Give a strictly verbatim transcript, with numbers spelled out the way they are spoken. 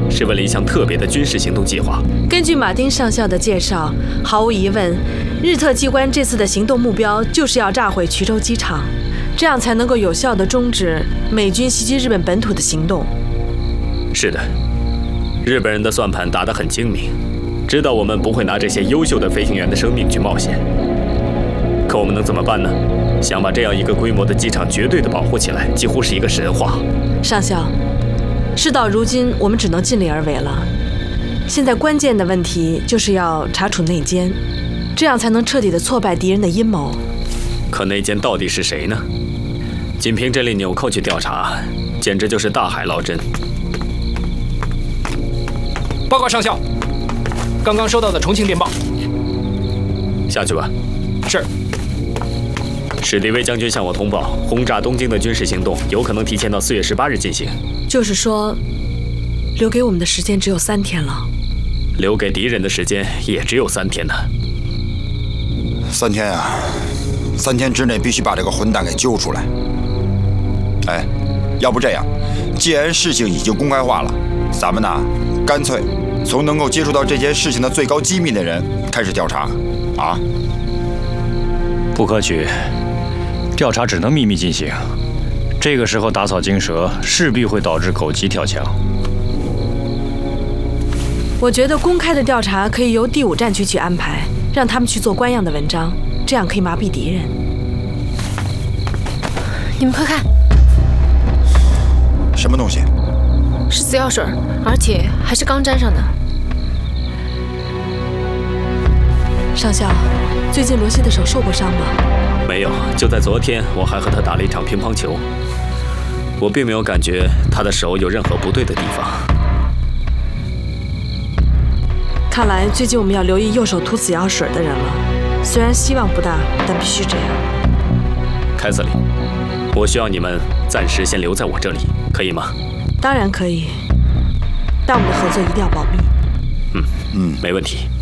是为了一项特别的军事行动计划。 根据马丁上校的介绍，毫无疑问，日特机关这次的行动目标就是要炸毁衢州机场，这样才能够有效地终止美军袭击日本本土的行动。 是的，日本人的算盘打得很精明，知道我们不会拿这些优秀的飞行员的生命去冒险。可我们能怎么办呢？想把这样一个规模的机场绝对的保护起来，几乎是一个神话。 上校，事到如今，我们只能尽力而为了。现在关键的问题就是要查处内奸，这样才能彻底的挫败敌人的阴谋。 可内奸到底是谁呢？仅凭这类纽扣去调查，简直就是大海捞针。 报告上校，刚刚收到的重庆电报。 下去吧。 是。 史迪威将军向我通报，轰炸东京的军事行动有可能提前到四月十八日进行。 就是说，留给我们的时间只有三天了。 留给敌人的时间也只有三天呢。 三天啊，三天之内必须把这个混蛋给揪出来。哎，要不这样，既然事情已经公开化了，咱们呢，干脆从能够接触到这件事情的最高机密的人开始调查，啊？ 不可取。调查只能秘密进行，这个时候打草惊蛇，势必会导致狗急跳墙。 我觉得公开的调查可以由第五战区去安排，让他们去做官样的文章，这样可以麻痹敌人。 你们快看， 什么东西？ 是死药水，而且还是刚沾上的。 上校，最近罗西的手受过伤吗？ 没有，就在昨天，我还和他打了一场乒乓球。我并没有感觉他的手有任何不对的地方。 看来最近我们要留意右手涂死药水的人了。虽然希望不大，但必须这样。 凯瑟琳，我需要你们暂时先留在我这里，可以吗？ 当然可以，但我们的合作一定要保密。 嗯嗯，没问题。